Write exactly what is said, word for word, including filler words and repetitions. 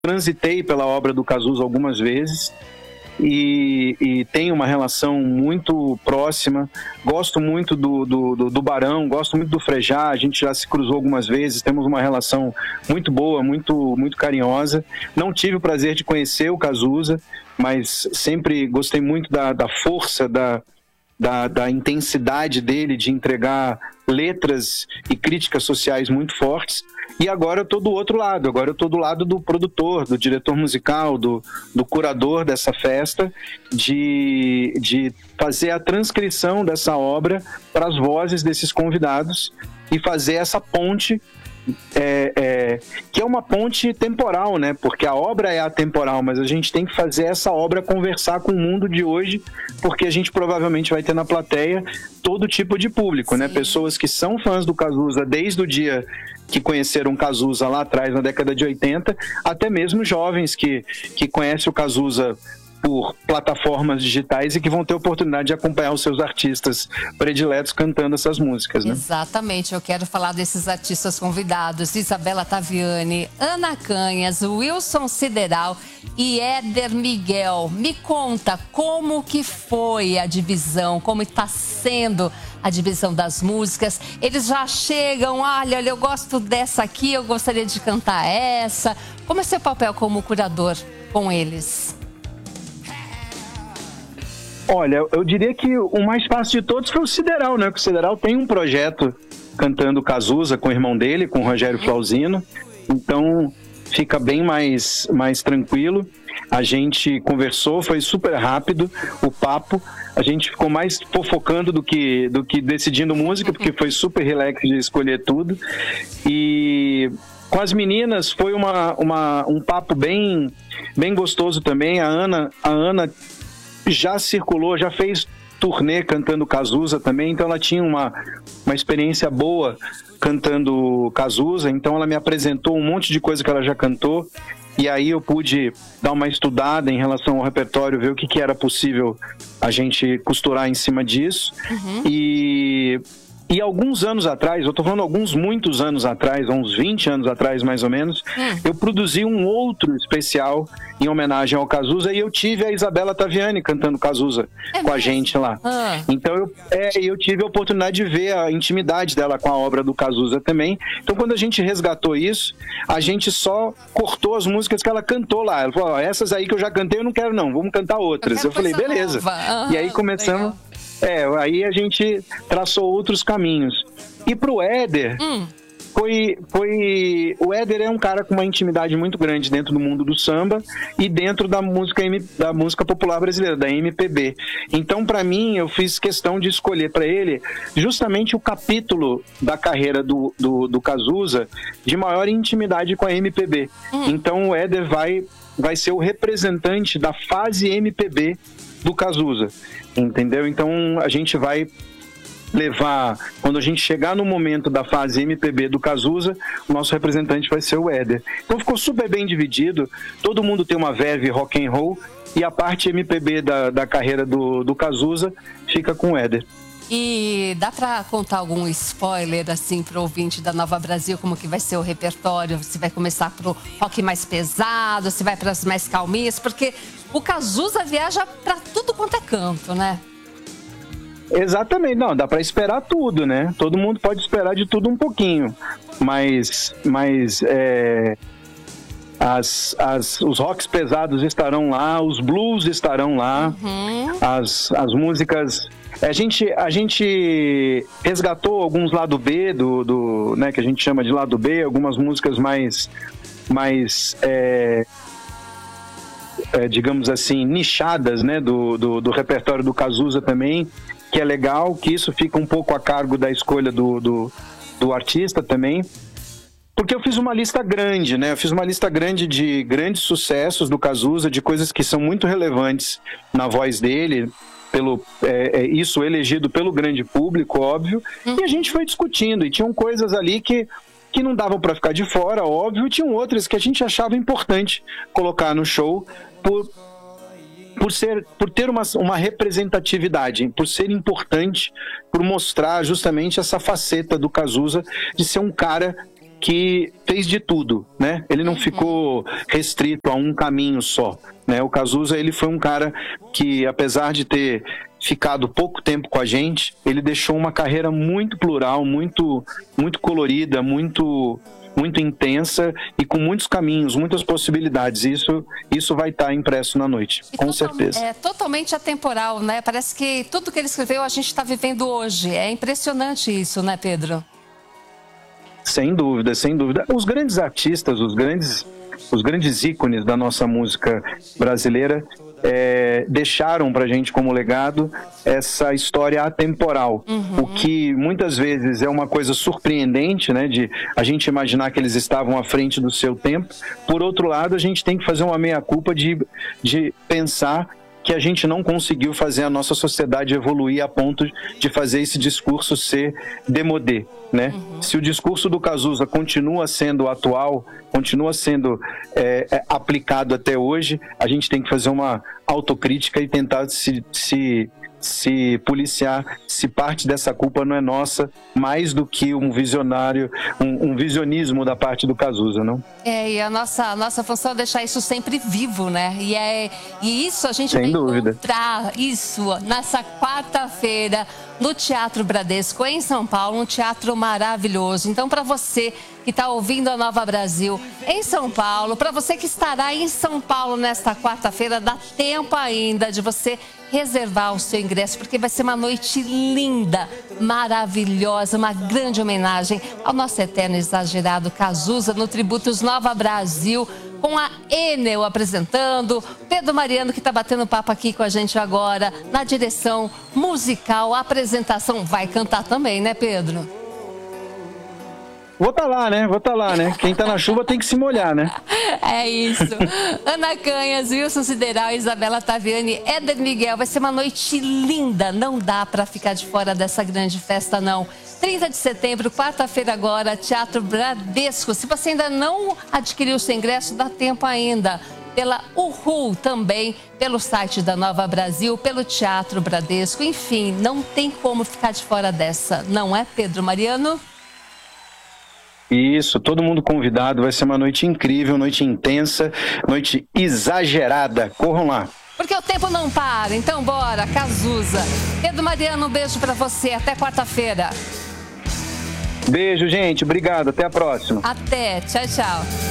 transitei pela obra do Cazuza algumas vezes e, e tenho uma relação muito próxima. Gosto muito do, do, do, do Barão, gosto muito do Frejá, a gente já se cruzou algumas vezes, temos uma relação muito boa, muito, muito carinhosa. Não tive o prazer de conhecer o Cazuza, mas sempre gostei muito da, da força, da, da, da intensidade dele de entregar letras e críticas sociais muito fortes. E agora eu estou do outro lado, agora eu estou do lado do produtor, do diretor musical, do, do curador dessa festa, de, de fazer a transcrição dessa obra para as vozes desses convidados e fazer essa ponte, é, é, que é uma ponte temporal, né? Porque a obra é atemporal, mas a gente tem que fazer essa obra conversar com o mundo de hoje, porque a gente provavelmente vai ter na plateia todo tipo de público, né? Pessoas que são fãs do Cazuza desde o dia que conheceram o Cazuza lá atrás, na década de oitenta, até mesmo jovens que, que conhecem o Cazuza por plataformas digitais e que vão ter oportunidade de acompanhar os seus artistas prediletos cantando essas músicas, né? Exatamente, eu quero falar desses artistas convidados: Isabela Taviani, Ana Canhas, Wilson Sideral e Éder Miguel. Me conta como que foi a divisão, como está sendo a divisão das músicas. Eles já chegam, olha, eu gosto dessa aqui, eu gostaria de cantar essa. Como é seu papel como curador com eles? Olha, eu diria que o mais fácil de todos foi o Sideral, né? Porque o Sideral tem um projeto cantando Cazuza com o irmão dele, com o Rogério Flauzino. Então fica bem mais, mais tranquilo. A gente conversou, foi super rápido o papo. A gente ficou mais fofocando do que, do que decidindo música, porque foi super relax de escolher tudo. E com as meninas foi uma, uma, um papo bem, bem gostoso também. A Ana... A Ana já circulou, já fez turnê cantando Cazuza também, então ela tinha uma, uma experiência boa cantando Cazuza, então ela me apresentou um monte de coisa que ela já cantou, e aí eu pude dar uma estudada em relação ao repertório, ver o que, que era possível a gente costurar em cima disso. Uhum. E... E alguns anos atrás, eu tô falando alguns muitos anos atrás, uns vinte anos atrás mais ou menos, hum. eu produzi um outro especial em homenagem ao Cazuza e eu tive a Isabela Taviani cantando Cazuza é com mesmo? a gente lá. Ah. Então eu, é, eu tive a oportunidade de ver a intimidade dela com a obra do Cazuza também. Então quando a gente resgatou isso, a gente só cortou as músicas que ela cantou lá. Ela falou, oh, essas aí que eu já cantei eu não quero não, vamos cantar outras. Eu, eu falei, beleza. Uhum, e aí começamos... Legal. É, aí a gente traçou outros caminhos. E pro Éder, hum. foi, foi... O Éder é um cara com uma intimidade muito grande dentro do mundo do samba e dentro da música, da música popular brasileira, da M P B. Então, para mim, eu fiz questão de escolher para ele justamente o capítulo da carreira do, do, do Cazuza de maior intimidade com a M P B. Hum. Então, o Éder vai, vai ser o representante da fase M P B do Cazuza, entendeu? Então a gente vai levar, quando a gente chegar no momento da fase M P B do Cazuza, o nosso representante vai ser o Éder. Então ficou super bem dividido, todo mundo tem uma verve rock and roll e a parte M P B da, da carreira do, do Cazuza fica com o Éder. E dá pra contar algum spoiler, assim, pro ouvinte da Nova Brasil, como que vai ser o repertório? Se vai começar pro rock mais pesado, se vai pras mais calminhas? Porque o Cazuza viaja pra tudo quanto é canto, né? Exatamente, não, dá pra esperar tudo, né? Todo mundo pode esperar de tudo um pouquinho, mas, mas é, as, as, os rocks pesados estarão lá, os blues estarão lá, uhum. as, as músicas... A gente, a gente resgatou alguns lado B, do, do, né, que a gente chama de lado B, algumas músicas mais, mais é, é, digamos assim, nichadas, né, do, do, do repertório do Cazuza também, que é legal, que isso fica um pouco a cargo da escolha do, do, do artista também. Porque eu fiz uma lista grande, né? Eu fiz uma lista grande de grandes sucessos do Cazuza, de coisas que são muito relevantes na voz dele, pelo, é, é, isso elegido pelo grande público, óbvio, hum. e a gente foi discutindo, e tinham coisas ali que, que não davam para ficar de fora, óbvio, e tinham outras que a gente achava importante colocar no show por, por, ser, por ter uma, uma representatividade, por ser importante, por mostrar justamente essa faceta do Cazuza de ser um cara que fez de tudo, né? Ele não ficou restrito a um caminho só, né? O Cazuza, ele foi um cara que, apesar de ter ficado pouco tempo com a gente, ele deixou uma carreira muito plural, muito, muito colorida, muito, muito intensa e com muitos caminhos, muitas possibilidades. Isso, isso vai estar impresso na noite, e com total, certeza. É totalmente atemporal, né? Parece que tudo que ele escreveu a gente está vivendo hoje. É impressionante isso, né, Pedro? Sem dúvida, sem dúvida. Os grandes artistas, os grandes, os grandes ícones da nossa música brasileira é, deixaram pra gente como legado essa história atemporal, uhum. o que muitas vezes é uma coisa surpreendente, né, de a gente imaginar que eles estavam à frente do seu tempo. Por outro lado, a gente tem que fazer uma meia-culpa de, de pensar que a gente não conseguiu fazer a nossa sociedade evoluir a ponto de fazer esse discurso ser demodé, né? Uhum. Se o discurso do Cazuza continua sendo atual, continua sendo é, é, aplicado até hoje, a gente tem que fazer uma autocrítica e tentar se, se, se policiar se parte dessa culpa não é nossa, mais do que um visionário, um, um visionismo da parte do Cazuza, não? É, e a nossa, a nossa função é deixar isso sempre vivo, né? E, é, e isso a gente Sem vai dúvida. encontrar isso nessa quarta-feira no Teatro Bradesco, em São Paulo, um teatro maravilhoso. Então, para você que está ouvindo a Nova Brasil em São Paulo, para você que estará em São Paulo nesta quarta-feira, dá tempo ainda de você reservar o seu ingresso, porque vai ser uma noite linda, maravilhosa, uma grande homenagem ao nosso eterno exagerado Cazuza no Tributos Nova Brasil, com a Enel apresentando, Pedro Mariano que está batendo papo aqui com a gente agora, na direção musical, a apresentação. Vai cantar também, né, Pedro? Vou estar tá lá, né? Vou estar tá lá, né? Quem tá na chuva tem que se molhar, né? É isso. Ana Canhas, Wilson Sideral, Isabela Taviani, Éder Miguel. Vai ser uma noite linda. Não dá para ficar de fora dessa grande festa, não. trinta de setembro, quarta-feira agora, Teatro Bradesco. Se você ainda não adquiriu o seu ingresso, dá tempo ainda. Pela Uhul também, pelo site da Nova Brasil, pelo Teatro Bradesco. Enfim, não tem como ficar de fora dessa. Não é, Pedro Mariano? Isso, todo mundo convidado, vai ser uma noite incrível, noite intensa, noite exagerada. Corram lá. Porque o tempo não para, então bora, Cazuza. Pedro Mariano, um beijo pra você, até quarta-feira. Beijo, gente, obrigado, até a próxima. Até, tchau, tchau.